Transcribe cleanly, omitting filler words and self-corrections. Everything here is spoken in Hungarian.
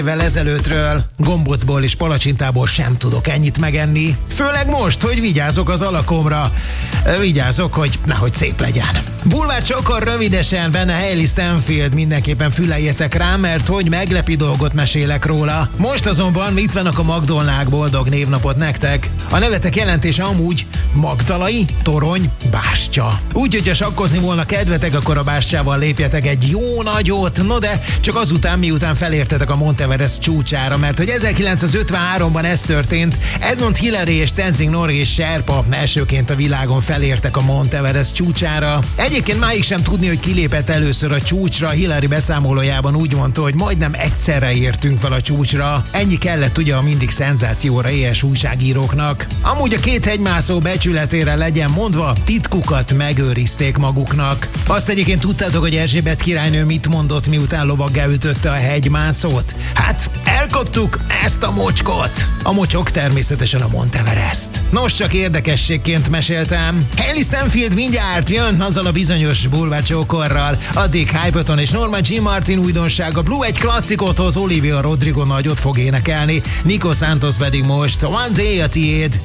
évvel ezelőttről gombócból és palacsintából sem tudok ennyit megenni. Főleg most, hogy vigyázok az alakomra. Vigyázok, hogy nehogy szép legyen. Bulvár Csokor rövidesen, benne Hailey Stenfield, mindenképpen füleljetek rá, mert hogy meglepi dolgot mesélek róla. Most azonban itt vannak a Magdolnák, boldog névnapot nektek. A nevetek jelentése amúgy Magdalai, torony, bástya. Úgyhogy ha sakkozni volna kedvetek, akkor a bástyával lépjetek egy jó nagyot, no de csak azután, miután felértetek a Monteverest csúcsára, mert hogy 1953-ban ez történt, Edmund Hillary és Tenzing Norgay serpa elsőként a világon felértek a Monteverest csúcsára. Egyébként máig sem tudni, hogy kilépett először a csúcsra. Hillary beszámolójában úgy mondta, hogy majdnem egyszerre értünk fel a csúcsra. Ennyi kellett ugye a mindig szenzációra éhes újságíróknak. Amúgy a két hegymászó becsületére legyen mondva, titkukat megőrizték maguknak. Azt egyébként tudtátok, hogy Erzsébet királynő mit mondott, miután lovaggá ütötte a hegymászót? Hát, elkaptuk ezt a mocskot! A mocsok természetesen a Monteverest. Nos, csak érdekességként meséltem. Hailey Stenfield mindjárt jön azzal a bizonyos Bulvár Csokorral. Addig Hypeton és Norman G. Martin újdonsága. Blue egy klasszikot hoz, Olivia Rodrigo nagyot fog énekelni, Nico Santos pedig most One Day a tiéd.